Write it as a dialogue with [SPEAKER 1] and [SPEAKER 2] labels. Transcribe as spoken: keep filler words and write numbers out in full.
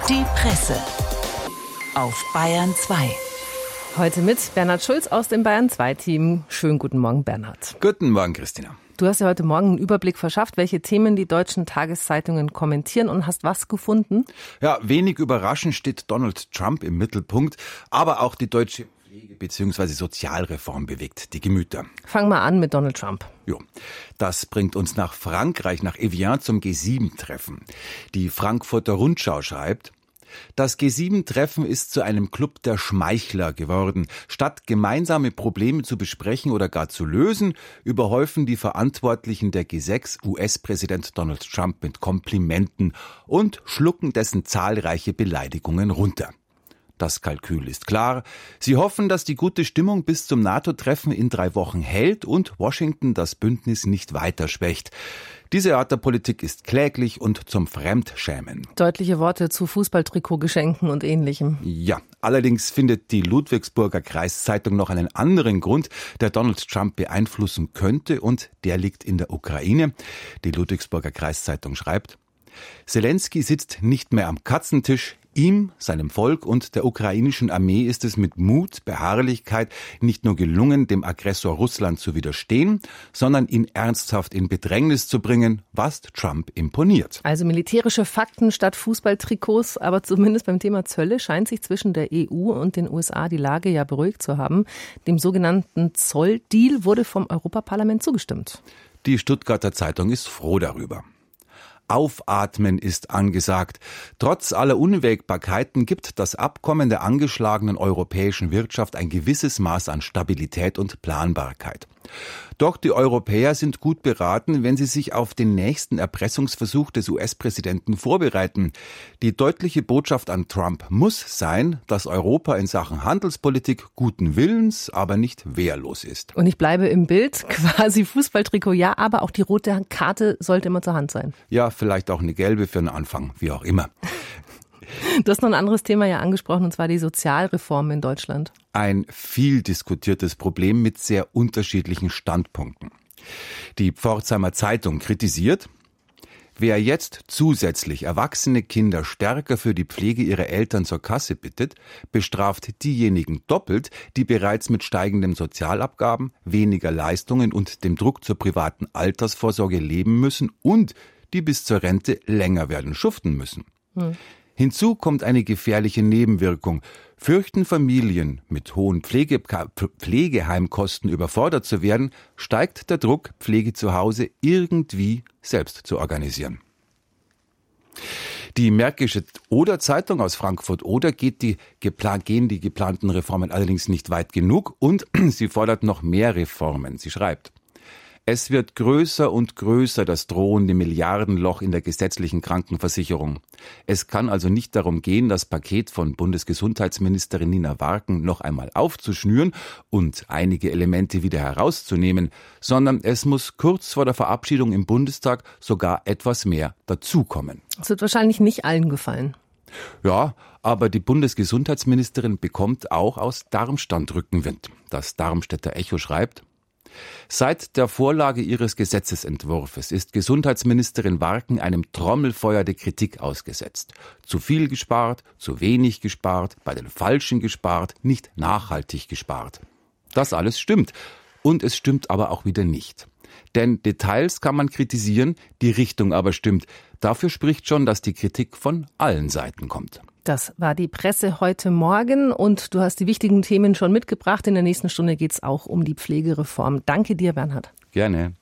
[SPEAKER 1] Die Presse auf Bayern zwei.
[SPEAKER 2] Heute mit Bernhard Schulz aus dem Bayern zwei Team. Schönen guten Morgen, Bernhard.
[SPEAKER 3] Guten Morgen, Christina.
[SPEAKER 2] Du hast ja heute Morgen einen Überblick verschafft, welche Themen die deutschen Tageszeitungen kommentieren und hast was gefunden?
[SPEAKER 3] Ja, wenig überraschend steht Donald Trump im Mittelpunkt, aber auch die deutsche Pflege- bzw. Sozialreform bewegt die Gemüter.
[SPEAKER 2] Fang mal an mit Donald Trump.
[SPEAKER 3] Jo, das bringt uns nach Frankreich, nach Evian zum G sieben Treffen. Die Frankfurter Rundschau schreibt: Das G sieben Treffen ist zu einem Club der Schmeichler geworden. Statt gemeinsame Probleme zu besprechen oder gar zu lösen, überhäufen die Verantwortlichen der G sechs U S-Präsident Donald Trump mit Komplimenten und schlucken dessen zahlreiche Beleidigungen runter. Das Kalkül ist klar. Sie hoffen, dass die gute Stimmung bis zum NATO-Treffen in drei Wochen hält und Washington das Bündnis nicht weiter schwächt. Diese Art der Politik ist kläglich und zum Fremdschämen.
[SPEAKER 2] Deutliche Worte zu Fußballtrikotgeschenken und Ähnlichem.
[SPEAKER 3] Ja, allerdings findet die Ludwigsburger Kreiszeitung noch einen anderen Grund, der Donald Trump beeinflussen könnte, und der liegt in der Ukraine. Die Ludwigsburger Kreiszeitung schreibt: Selenskyj sitzt nicht mehr am Katzentisch. Ihm, seinem Volk und der ukrainischen Armee ist es mit Mut, Beharrlichkeit nicht nur gelungen, dem Aggressor Russland zu widerstehen, sondern ihn ernsthaft in Bedrängnis zu bringen, was Trump imponiert.
[SPEAKER 2] Also militärische Fakten statt Fußballtrikots, aber zumindest beim Thema Zölle scheint sich zwischen der E U und den U S A die Lage ja beruhigt zu haben. Dem sogenannten Zolldeal wurde vom Europaparlament zugestimmt.
[SPEAKER 3] Die Stuttgarter Zeitung ist froh darüber. Aufatmen ist angesagt. Trotz aller Unwägbarkeiten gibt das Abkommen der angeschlagenen europäischen Wirtschaft ein gewisses Maß an Stabilität und Planbarkeit. Doch die Europäer sind gut beraten, wenn sie sich auf den nächsten Erpressungsversuch des U S-Präsidenten vorbereiten. Die deutliche Botschaft an Trump muss sein, dass Europa in Sachen Handelspolitik guten Willens, aber nicht wehrlos ist.
[SPEAKER 2] Und ich bleibe im Bild, quasi Fußballtrikot ja, aber auch die rote Karte sollte immer zur Hand sein.
[SPEAKER 3] Ja, vielleicht auch eine gelbe für den Anfang, wie auch immer.
[SPEAKER 2] Du hast noch ein anderes Thema ja angesprochen, und zwar die Sozialreform in Deutschland.
[SPEAKER 3] Ein viel diskutiertes Problem mit sehr unterschiedlichen Standpunkten. Die Pforzheimer Zeitung kritisiert: Wer jetzt zusätzlich erwachsene Kinder stärker für die Pflege ihrer Eltern zur Kasse bittet, bestraft diejenigen doppelt, die bereits mit steigenden Sozialabgaben, weniger Leistungen und dem Druck zur privaten Altersvorsorge leben müssen und die bis zur Rente länger werden schuften müssen. Hm. Hinzu kommt eine gefährliche Nebenwirkung. Fürchten Familien, mit hohen Pflege, Pflegeheimkosten überfordert zu werden, steigt der Druck, Pflege zu Hause irgendwie selbst zu organisieren. Die Märkische Oder-Zeitung aus Frankfurt-Oder geht die, geplan- gehen die geplanten Reformen allerdings nicht weit genug und sie fordert noch mehr Reformen. Sie schreibt: Es wird größer und größer, das drohende Milliardenloch in der gesetzlichen Krankenversicherung. Es kann also nicht darum gehen, das Paket von Bundesgesundheitsministerin Nina Warken noch einmal aufzuschnüren und einige Elemente wieder herauszunehmen, sondern es muss kurz vor der Verabschiedung im Bundestag sogar etwas mehr dazukommen.
[SPEAKER 2] Das wird wahrscheinlich nicht allen gefallen.
[SPEAKER 3] Ja, aber die Bundesgesundheitsministerin bekommt auch aus Darmstadt Rückenwind. Das Darmstädter Echo schreibt: Seit der Vorlage ihres Gesetzesentwurfs ist Gesundheitsministerin Warken einem Trommelfeuer der Kritik ausgesetzt. Zu viel gespart, zu wenig gespart, bei den Falschen gespart, nicht nachhaltig gespart. Das alles stimmt. Und es stimmt aber auch wieder nicht. Denn Details kann man kritisieren, die Richtung aber stimmt. Dafür spricht schon, dass die Kritik von allen Seiten kommt.
[SPEAKER 2] Das war die Presse heute Morgen und du hast die wichtigen Themen schon mitgebracht. In der nächsten Stunde geht es auch um die Pflegereform. Danke dir, Bernhard.
[SPEAKER 3] Gerne.